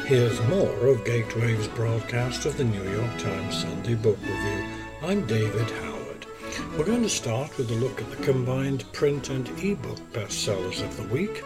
Here's more of Gatewave's broadcast of the New York Times Sunday Book Review. I'm David Howard. We're going to start with a look at the combined print and e-book bestsellers of the week.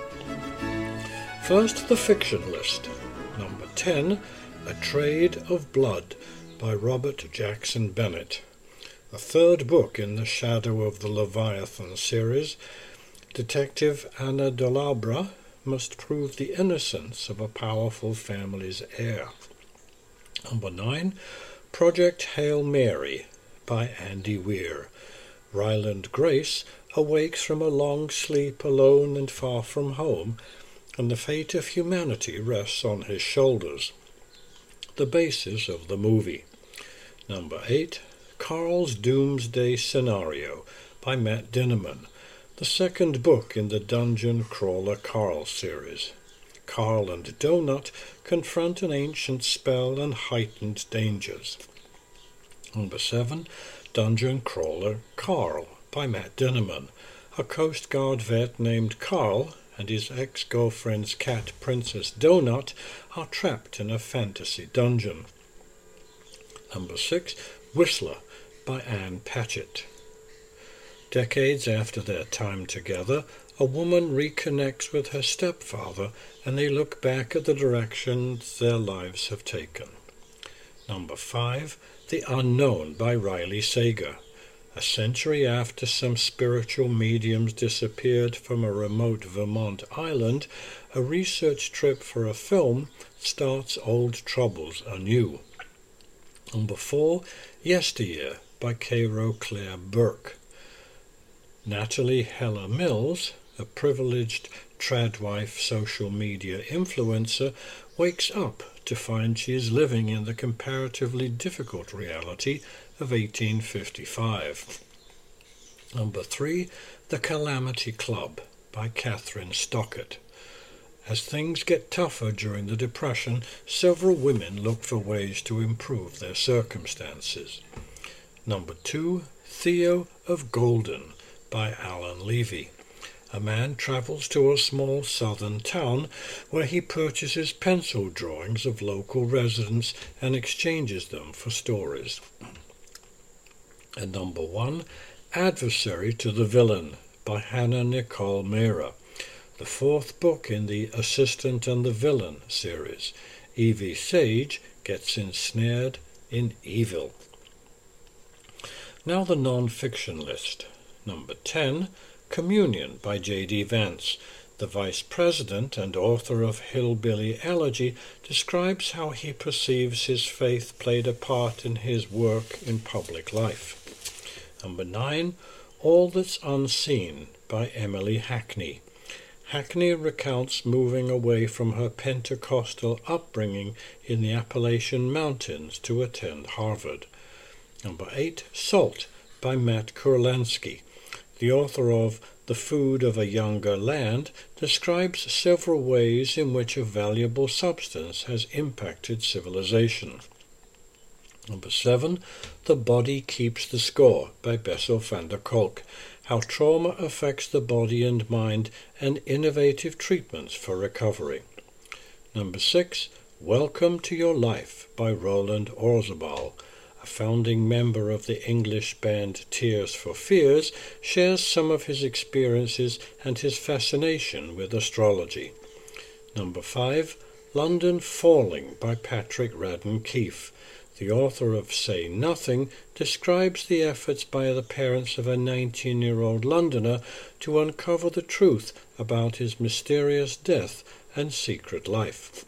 First, the fiction list. Number 10, A Trade of Blood by Robert Jackson Bennett. The third book in the Shadow of the Leviathan series, Detective Anna Delabra must prove the innocence of a powerful family's heir. Number 9, Project Hail Mary by Andy Weir. Ryland Grace awakes from a long sleep alone and far from home, and the fate of humanity rests on his shoulders. The basis of the movie. Number 8, Carl's Doomsday Scenario by Matt Dinniman, the second book in the Dungeon Crawler Carl series. Carl and Donut confront an ancient spell and heightened dangers. Number 7, Dungeon Crawler Carl by Matt Dinniman. A Coast Guard vet named Carl and his ex-girlfriend's cat Princess Donut are trapped in a fantasy dungeon. Number 6, Whistler by Anne Patchett. Decades after their time together, a woman reconnects with her stepfather and they look back at the directions their lives have taken. Number 5, The Unknown by Riley Sager. A century after some spiritual mediums disappeared from a remote Vermont island, a research trip for a film starts old troubles anew. Number 4, Yesteryear by Cairo Claire Burke. Natalie Heller Mills, a privileged tradwife social media influencer, wakes up to find she is living in the comparatively difficult reality of 1855. Number 3, The Calamity Club by Catherine Stockett. As things get tougher during the Depression, several women look for ways to improve their circumstances. Number 2, Theo of Golden by Alan Levy. A man travels to a small southern town where he purchases pencil drawings of local residents and exchanges them for stories. And number 1, Adversary to the Villain by Hannah Nicole Mehra, the fourth book in the Assistant and the Villain series. Evie Sage gets ensnared in evil. Now the non-fiction list. Number 10, Communion by J.D. Vance. The vice president and author of Hillbilly Elegy describes how he perceives his faith played a part in his work in public life. Number 9, All That's Unseen by Emily Hackney. Hackney recounts moving away from her Pentecostal upbringing in the Appalachian Mountains to attend Harvard. Number 8, Salt by Matt Kurlansky. The author of The Food of a Younger Land describes several ways in which a valuable substance has impacted civilization. Number 7, The Body Keeps the Score by Bessel van der Kolk. How trauma affects the body and mind and innovative treatments for recovery. Number 6, Welcome to Your Life by Roland Orzabal. A founding member of the English band Tears for Fears, shares some of his experiences and his fascination with astrology. Number 5, London Falling by Patrick Radden Keefe. The author of Say Nothing describes the efforts by the parents of a 19-year-old Londoner to uncover the truth about his mysterious death and secret life.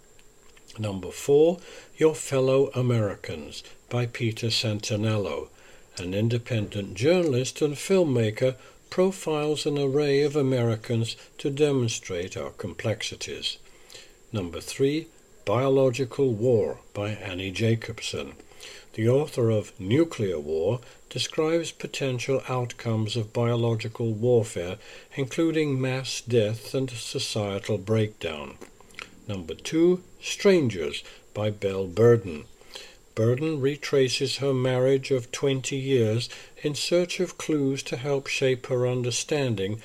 Number 4, Your Fellow Americans by Peter Santinello. An independent journalist and filmmaker profiles an array of Americans to demonstrate our complexities. Number 3, Biological War by Annie Jacobsen. The author of Nuclear War describes potential outcomes of biological warfare, including mass death and societal breakdown. Number 2, Strangers by Belle Burden. Burden retraces her marriage of 20 years in search of clues to help shape her understanding